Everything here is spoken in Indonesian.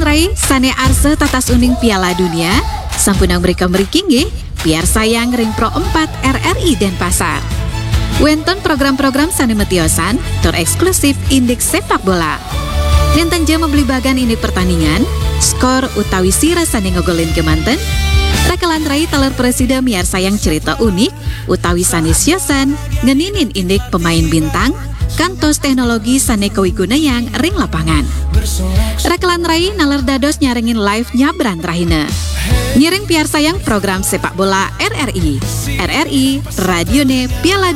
rai sane arse tatas uning Piala Dunia, sampunang mereka merikinggi, biar sayang ring Pro 4 RRI Denpasar. Wenton program-program sane metiosan, tor eksklusif indeks sepak bola. Nenten jam membeli bagan ini pertandingan, skor utawi sira sane ngogolin kemanten, rekalan rai taler presiden miar sayang cerita unik, utawi sane siosan, ngeninin indik pemain bintang, kantos teknologi sane kewiguna yang ring lapangan. Rekalan rai naler dados nyarengin live nyabran rahina. Nyiring piar sayang program sepak bola RRI. RRI, Radione Piala